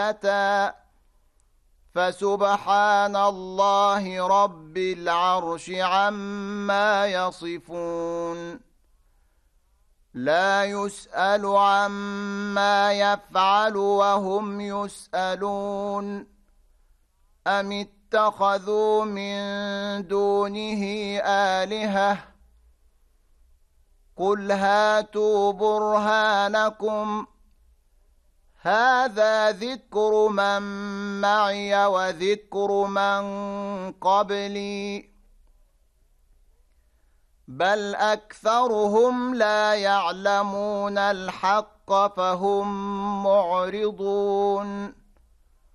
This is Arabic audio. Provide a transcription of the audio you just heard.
فسبحان الله رب العرش عما يصفون لا يسأل عما يفعل وهم يسألون أم اتخذوا من دونه آلهة قل هاتوا برهانكم هذا ذكر من معي وذكر من قبلي بل أكثرهم لا يعلمون الحق فهم معرضون